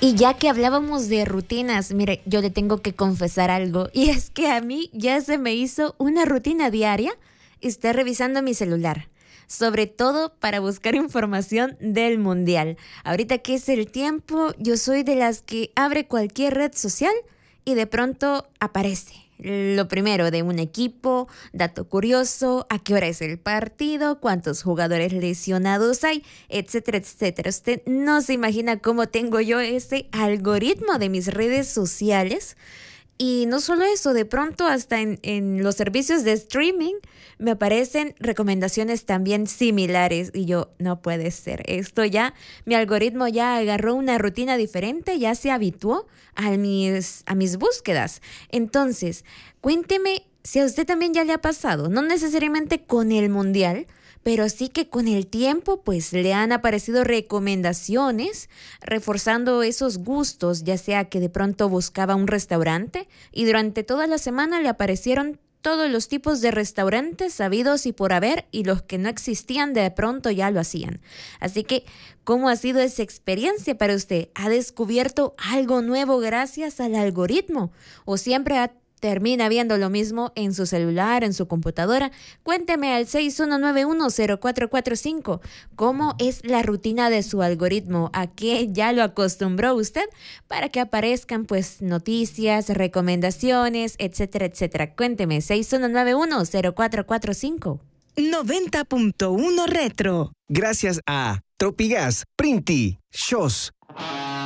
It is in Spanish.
Y ya que hablábamos de rutinas, mire, yo le tengo que confesar algo, y es que a mí ya se me hizo una rutina diaria estar revisando mi celular, sobre todo para buscar información del mundial. Ahorita que es el tiempo, yo soy de las que abre cualquier red social y de pronto aparece lo primero de un equipo, dato curioso, a qué hora es el partido, cuántos jugadores lesionados hay, etcétera, etcétera. Usted no se imagina cómo tengo yo ese algoritmo de mis redes sociales. Y no solo eso, de pronto hasta en los servicios de streaming me aparecen recomendaciones también similares y yo, no puede ser, esto ya, mi algoritmo ya agarró una rutina diferente, ya se habituó a mis búsquedas. Entonces, cuénteme si a usted también ya le ha pasado, no necesariamente con el mundial, pero sí que con el tiempo pues le han aparecido recomendaciones reforzando esos gustos, ya sea que de pronto buscaba un restaurante y durante toda la semana le aparecieron todos los tipos de restaurantes sabidos y por haber, y los que no existían de pronto ya lo hacían. Así que, ¿cómo ha sido esa experiencia para usted? ¿Ha descubierto algo nuevo gracias al algoritmo? ¿O siempre termina viendo lo mismo en su celular, en su computadora? Cuénteme al 61910445. ¿Cómo es la rutina de su algoritmo? ¿A qué ya lo acostumbró usted para que aparezcan pues noticias, recomendaciones, etcétera, etcétera? Cuénteme, 61910445. 90.1 Retro. Gracias a Tropigas, Printi, Shows,